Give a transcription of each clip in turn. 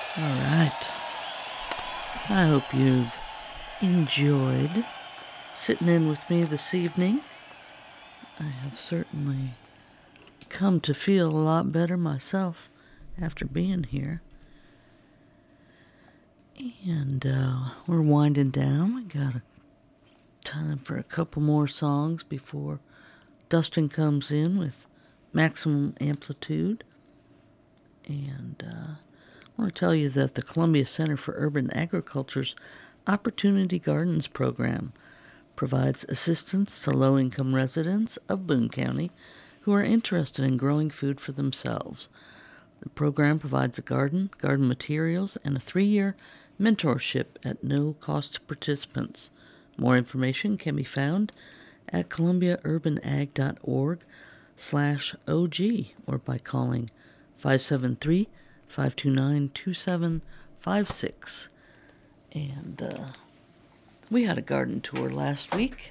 All right. I hope you've enjoyed sitting in with me this evening. I have certainly come to feel a lot better myself after being here. And we're winding down. We got time for a couple more songs before Dustin comes in with Maximum Amplitude. And I want to tell you that the Columbia Center for Urban Agriculture's Opportunity Gardens program provides assistance to low-income residents of Boone County who are interested in growing food for themselves. The program provides a garden materials, and a 3-year mentorship at no cost to participants. More information can be found at columbiaurbanag.org/OG or by calling 573-529-2756. And we had a garden tour last week,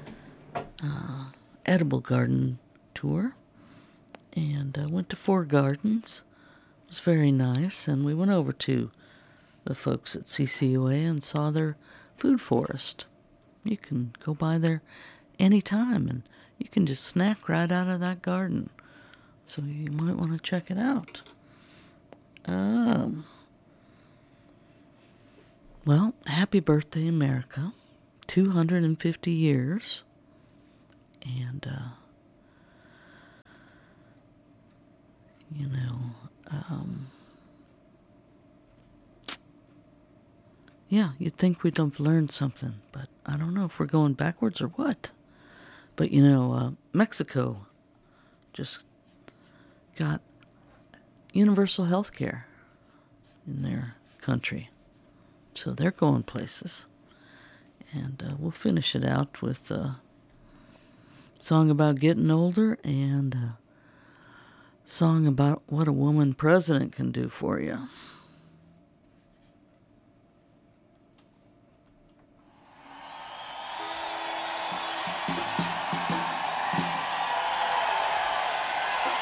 edible garden tour, and went to 4 gardens. It was very nice, and we went over to the folks at CCUA and saw their food forest. You can go by there anytime, and you can just snack right out of that garden. So you might want to check it out. Well, happy birthday, America. 250 years. And, yeah, you'd think we'd have learned something, but I don't know if we're going backwards or what. But, Mexico just got universal health care in their country. So they're going places. And we'll finish it out with a song about getting older and a song about what a woman president can do for you.